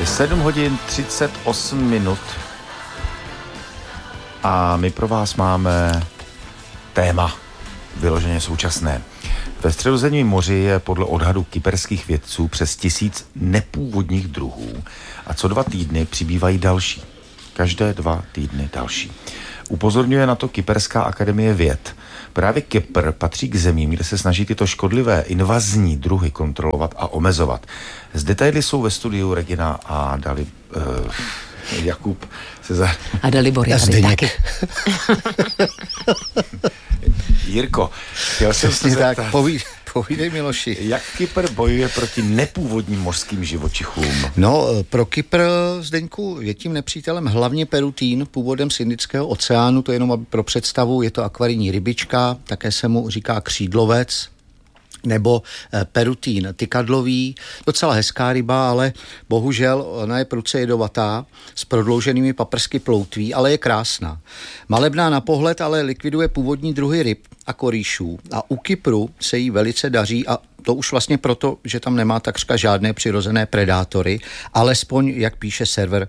Je 7 hodin 38 minut a my pro vás máme téma vyloženě současné. Ve Středozemním moři je podle odhadu kyperských vědců přes 1000 nepůvodních druhů a co 2 týdny přibývají další. Každé 2 týdny další. Upozorňuje na to Kyperská akademie věd. Právě Kypr patří k zemím, kde se snaží tyto škodlivé invazní druhy kontrolovat a omezovat. Z detaily jsou ve studiu Regina a Jakub Cezar. A Dalibor je tady taky. Jirko, chtěl jsem se zeptat, povídej, Miloši. Jak Kypr bojuje proti nepůvodním mořským živočichům? No, pro Kypr, Zdeňku, je tím nepřítelem hlavně perutín, původem z Indického oceánu, to jenom pro představu, je to akvarijní rybička, také se mu říká křídlovec, nebo perutín tykadlový, docela hezká ryba, ale bohužel ona je prudce jedovatá, s prodlouženými paprsky ploutví, ale je krásná. Malebná na pohled, ale likviduje původní druhy ryb a korýšů a u Kypru se jí velice daří a to už vlastně proto, že tam nemá takřka žádné přirozené predátory, alespoň, jak píše server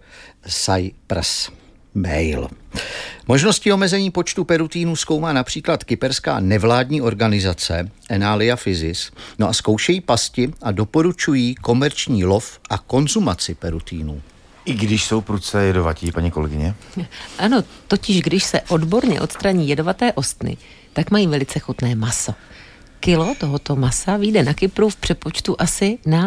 Cyprus Mail. Možnosti omezení počtu perutínů zkoumá například kyperská nevládní organizace Enalia Physis. No a zkoušejí pasti a doporučují komerční lov a konzumaci perutínů. I když jsou prudce jedovatí, paní kolegyně? Ano, totiž když se odborně odstraní jedovaté ostny, tak mají velice chutné maso. Kilo tohoto masa vyjde na Kypru v přepočtu asi na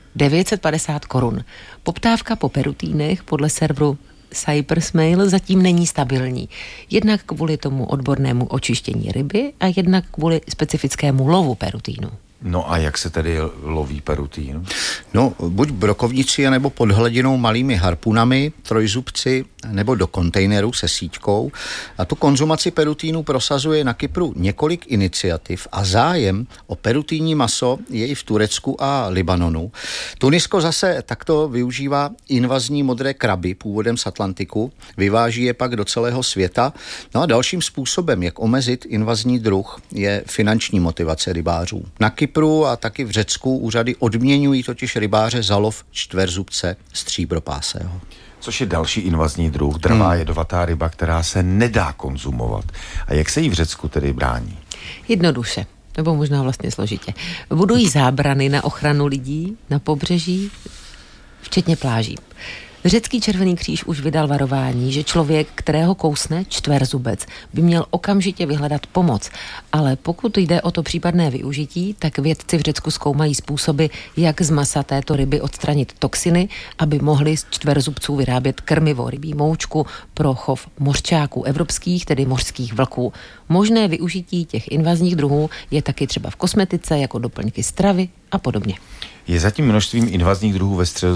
950 korun. Poptávka po perutínech podle serveru Cyprus Mail zatím není stabilní. Jednak kvůli tomu odbornému očištění ryby a jednak kvůli specifickému lovu perutínu. No a jak se tedy loví perutín? No, buď brokovnici, nebo pod hladinou malými harpunami, trojzubci, nebo do kontejneru se síťkou. A tu konzumaci perutínu prosazuje na Kypru několik iniciativ a zájem o perutínní maso je i v Turecku a Libanonu. Tunisko zase takto využívá invazní modré kraby původem z Atlantiku, vyváží je pak do celého světa. No a dalším způsobem, jak omezit invazní druh, je finanční motivace rybářů. Na Kypru a taky v Řecku úřady odměňují totiž rybáře za lov čtverzubce stříbropásého. Což je další invazní druh, dravá jedovatá ryba, která se nedá konzumovat. A jak se jí v Řecku tedy brání? Jednoduše, nebo možná vlastně složitě. Budují zábrany na ochranu lidí na pobřeží, včetně pláží. Řecký Červený kříž už vydal varování, že člověk, kterého kousne čtverzubec, by měl okamžitě vyhledat pomoc. Ale pokud jde o to případné využití, tak vědci v Řecku zkoumají způsoby, jak z masa této ryby odstranit toxiny, aby mohli z čtverzubců vyrábět krmivo, rybí moučku pro chov mořčáků evropských, tedy mořských vlků. Možné využití těch invazních druhů je taky třeba v kosmetice, jako doplňky stravy a podobně. Je zatím množstvím invazních druhů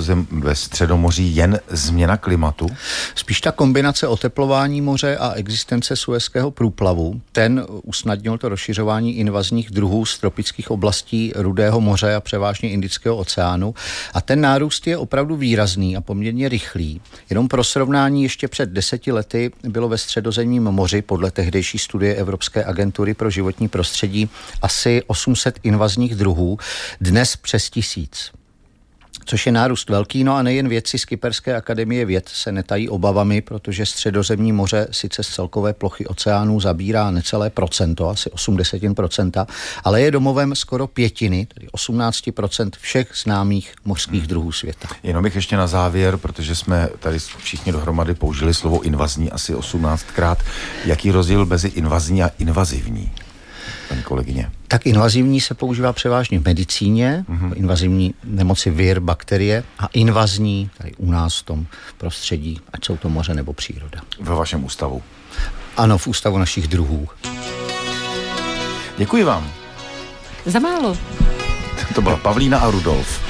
ve Středomoří jen změna klimatu? Spíš ta kombinace oteplování moře a existence Suezského průplavu, ten usnadnil to rozšiřování invazních druhů z tropických oblastí Rudého moře a převážně Indického oceánu. A ten nárůst je opravdu výrazný a poměrně rychlý. Jenom pro srovnání ještě před 10 lety bylo ve Středozemním moři podle tehdejší studie Evropské agentury pro životní prostředí asi 800 invazních druhů, dnes přes 1000. Což je nárůst velký, no a nejen vědci z Kyperské akademie věd se netají obavami, protože Středozemní moře sice z celkové plochy oceánů zabírá necelé procento, asi 80%, ale je domovem skoro 5%, tedy 18% všech známých mořských druhů světa. Jenom bych ještě na závěr, protože jsme tady všichni dohromady použili slovo invazní asi 18krát. Jaký rozdíl mezi invazní a invazivní, paní kolegyně? Tak invazivní se používá převážně v medicíně, invazivní nemoci vir, bakterie a invazní tady u nás v tom prostředí, ať jsou to moře nebo příroda. Ve vašem ústavu? Ano, v ústavu našich druhů. Děkuji vám. Za málo. To byla Pavlína a Rudolf.